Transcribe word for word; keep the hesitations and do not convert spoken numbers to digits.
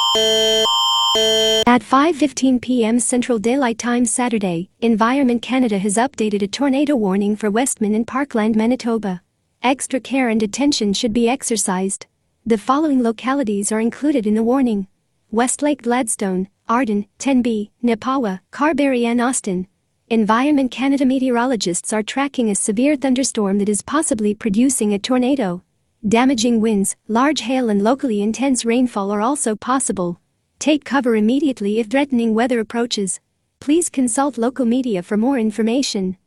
At five fifteen p m Central Daylight Time Saturday, Environment Canada has updated a tornado warning for Westman and Parkland, Manitoba. Extra care and attention should be exercised. The following localities are included in the warning: Westlake, Gladstone, Arden, Tenby, Nepawa, Carberry and Austin. Environment Canada meteorologists are tracking a severe thunderstorm that is possibly producing a tornado. Damaging winds, large hail and locally intense rainfall are also possible. Take cover immediately if threatening weather approaches. Please consult local media for more information.